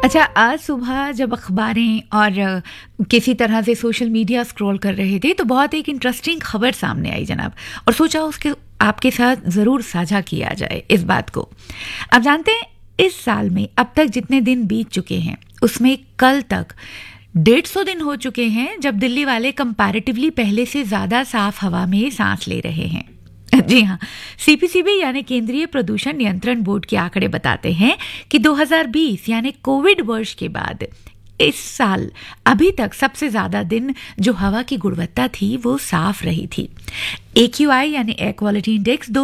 अच्छा, आज सुबह जब अखबारें और किसी तरह से सोशल मीडिया स्क्रॉल कर रहे थे तो बहुत एक इंटरेस्टिंग खबर सामने आई जनाब, और सोचा उसके आपके साथ ज़रूर साझा किया जाए इस बात को। आप जानते हैं, इस साल में अब तक जितने दिन बीत चुके हैं उसमें कल तक 150 दिन हो चुके हैं जब दिल्ली वाले कंपैरेटिवली पहले से ज़्यादा साफ हवा में सांस ले रहे हैं। जी हाँ, सीपीसीबी यानी केंद्रीय प्रदूषण नियंत्रण बोर्ड के आंकड़े बताते हैं कि 2020 यानी कोविड वर्ष के बाद इस साल अभी तक सबसे ज्यादा दिन जो हवा की गुणवत्ता थी वो साफ रही थी। AQI यानी एयर क्वालिटी इंडेक्स